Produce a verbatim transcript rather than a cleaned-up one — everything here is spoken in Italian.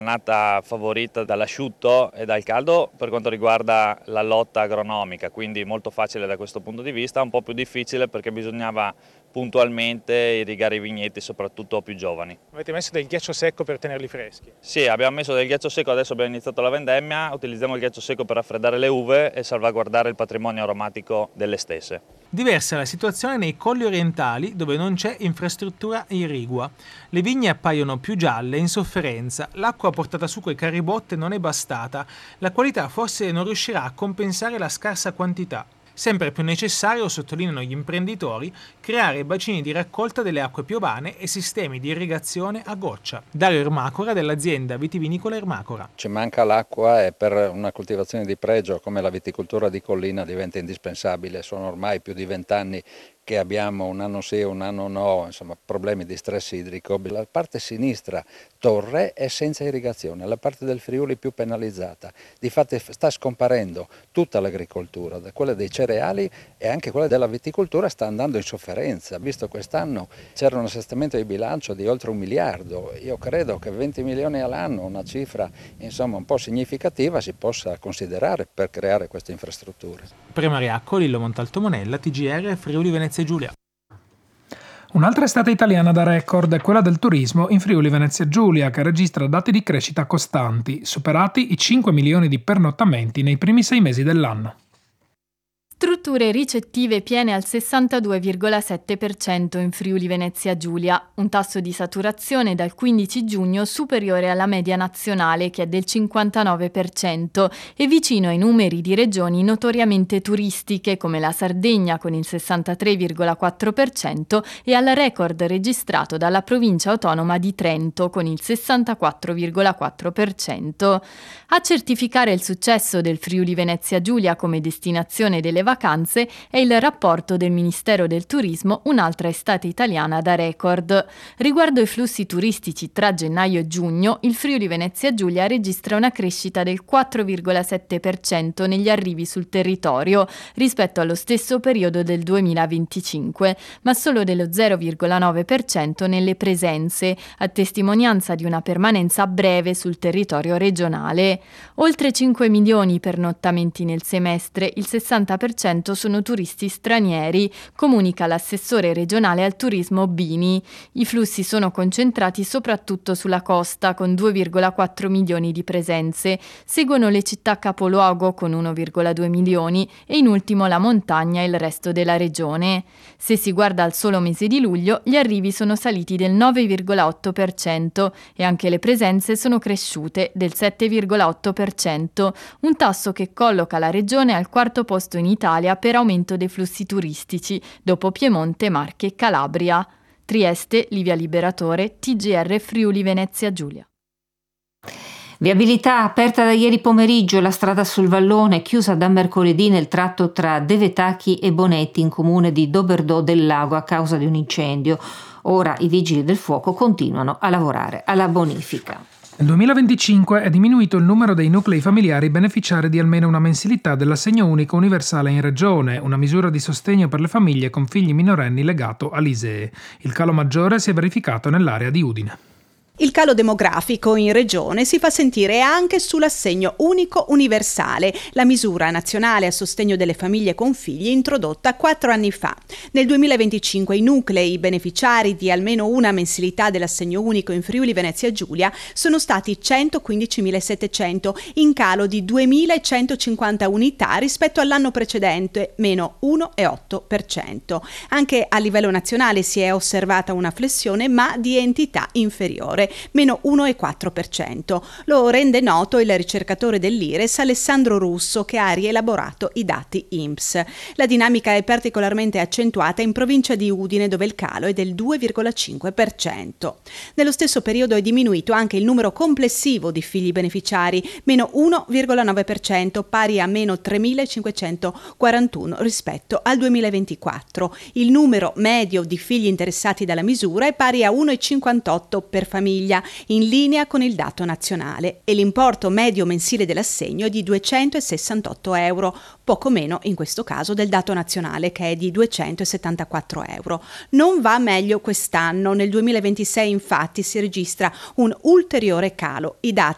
Nata favorita dall'asciutto e dal caldo per quanto riguarda la lotta agronomica, quindi molto facile da questo punto di vista, un po' più difficile perché bisognava puntualmente irrigare i vigneti, soprattutto più giovani. Avete messo del ghiaccio secco per tenerli freschi? Sì, abbiamo messo del ghiaccio secco, adesso abbiamo iniziato la vendemmia, utilizziamo il ghiaccio secco per raffreddare le uve e salvaguardare il patrimonio aromatico delle stesse. Diversa è la situazione nei colli orientali dove non c'è infrastruttura irrigua. Le vigne appaiono più gialle in sofferenza, l'acqua portata su coi carribotte non è bastata, la qualità forse non riuscirà a compensare la scarsa quantità. Sempre più necessario, sottolineano gli imprenditori, creare bacini di raccolta delle acque piovane e sistemi di irrigazione a goccia. Dario Ermacora dell'azienda vitivinicola Ermacora. Ci manca l'acqua e per una coltivazione di pregio come la viticoltura di collina diventa indispensabile. Sono ormai più di vent'anni che abbiamo un anno sì, un anno no, insomma problemi di stress idrico. La parte sinistra torre è senza irrigazione, la parte del Friuli più penalizzata. Difatti sta scomparendo tutta l'agricoltura, da quella dei cereali e anche quella della viticoltura sta andando in sofferenza. Visto quest'anno c'era un assestamento di bilancio di oltre un miliardo, io credo che venti milioni all'anno, una cifra insomma un po' significativa, si possa considerare per creare queste infrastrutture. Per Mariacco, Lillo Montalto Monella, T G R, Friuli Venezia Giulia. Un'altra estate italiana da record è quella del turismo in Friuli Venezia Giulia, che registra dati di crescita costanti, superati i cinque milioni di pernottamenti nei primi sei mesi dell'anno. Strutture ricettive piene al sessantadue virgola sette per cento in Friuli Venezia Giulia, un tasso di saturazione dal quindici giugno superiore alla media nazionale che è del cinquantanove per cento e vicino ai numeri di regioni notoriamente turistiche come la Sardegna con il sessantatré virgola quattro per cento e al record registrato dalla provincia autonoma di Trento con il sessantaquattro virgola quattro per cento. A certificare il successo del Friuli Venezia Giulia come destinazione delle vacanze è il rapporto del Ministero del Turismo Un'altra estate italiana da record. Riguardo ai flussi turistici tra gennaio e giugno, il Friuli Venezia Giulia registra una crescita del quattro virgola sette per cento negli arrivi sul territorio rispetto allo stesso periodo del duemilaventicinque, ma solo dello zero virgola nove per cento nelle presenze, a testimonianza di una permanenza breve sul territorio regionale. Oltre cinque milioni pernottamenti nel semestre, il sessanta per cento sono turisti stranieri, comunica l'assessore regionale al turismo Bini. I flussi sono concentrati soprattutto sulla costa con due virgola quattro milioni di presenze, seguono le città capoluogo con uno virgola due milioni e in ultimo la montagna e il resto della regione. Se si guarda al solo mese di luglio, gli arrivi sono saliti del nove virgola otto per cento e anche le presenze sono cresciute del sette virgola otto per cento, un tasso che colloca la regione al quarto posto in Italia per aumento dei flussi turistici, dopo Piemonte, Marche e Calabria. Trieste, Livia Liberatore, T G R Friuli Venezia Giulia. Viabilità aperta da ieri pomeriggio, la strada sul vallone chiusa da mercoledì nel tratto tra Devetachi e Bonetti in comune di Doberdò del Lago a causa di un incendio. Ora i vigili del fuoco continuano a lavorare alla bonifica. Nel duemilaventicinque è diminuito il numero dei nuclei familiari beneficiari di almeno una mensilità dell'assegno unico universale in regione, una misura di sostegno per le famiglie con figli minorenni legato all'I S E E. Il calo maggiore si è verificato nell'area di Udine. Il calo demografico in regione si fa sentire anche sull'assegno unico universale, la misura nazionale a sostegno delle famiglie con figli introdotta quattro anni fa. Nel duemilaventicinque i nuclei beneficiari di almeno una mensilità dell'assegno unico in Friuli Venezia Giulia sono stati centoquindicimilasettecento, in calo di duemilacentocinquanta unità rispetto all'anno precedente, meno uno virgola otto per cento. Anche a livello nazionale si è osservata una flessione, ma di entità inferiore, meno uno virgola quattro per cento. Lo rende noto il ricercatore dell'I R E S Alessandro Russo, che ha rielaborato i dati I N P S. La dinamica è particolarmente accentuata in provincia di Udine, dove il calo è del due virgola cinque per cento. Nello stesso periodo è diminuito anche il numero complessivo di figli beneficiari, meno uno virgola nove per cento, pari a meno tremilacinquecentoquarantuno rispetto al duemilaventiquattro. Il numero medio di figli interessati dalla misura è pari a uno virgola cinquantotto per famiglia, in linea con il dato nazionale, e l'importo medio mensile dell'assegno è di duecentosessantotto euro, poco meno in questo caso del dato nazionale, che è di duecentosettantaquattro euro. Non va meglio quest'anno. Nel duemilaventisei infatti si registra un ulteriore calo. I dati